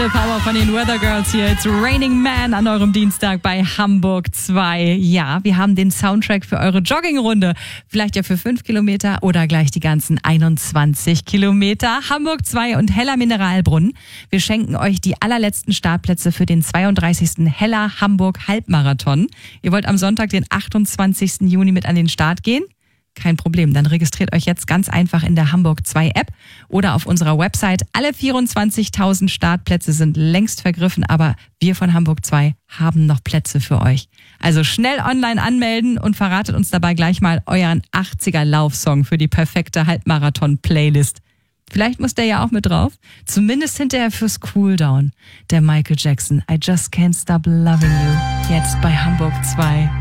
Power von den Weather Girls hier. It's Raining Man an eurem Dienstag bei Hamburg 2. Ja, wir haben den Soundtrack für eure Joggingrunde. Vielleicht ja für 5 Kilometer oder gleich die ganzen 21 Kilometer. Hamburg 2 und Heller Mineralbrunnen. Wir schenken euch die allerletzten Startplätze für den 32. Heller Hamburg Halbmarathon. Ihr wollt am Sonntag, den 28. Juni mit an den Start gehen? Kein Problem, dann registriert euch jetzt ganz einfach in der Hamburg 2 App oder auf unserer Website. Alle 24.000 Startplätze sind längst vergriffen, aber wir von Hamburg 2 haben noch Plätze für euch. Also schnell online anmelden und verratet uns dabei gleich mal euren 80er Laufsong für die perfekte Halbmarathon-Playlist. Vielleicht muss der ja auch mit drauf. Zumindest hinterher fürs Cooldown. Der Michael Jackson, I Just Can't Stop Loving You. Jetzt bei Hamburg 2.